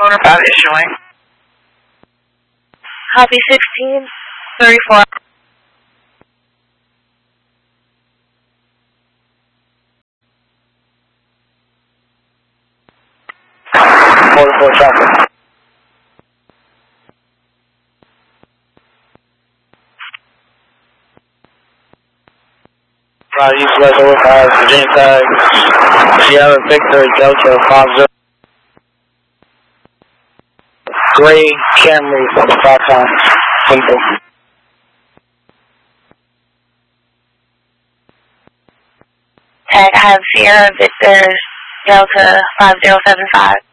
Motor 5 issuing. Copy 16, 34. Motor 4 traffic. East West over 5, Virginia tag, Sierra Victor Delta 50. Gray Camry for the Foxhound. Simple. Tag, I have Sierra Victor Delta 5075.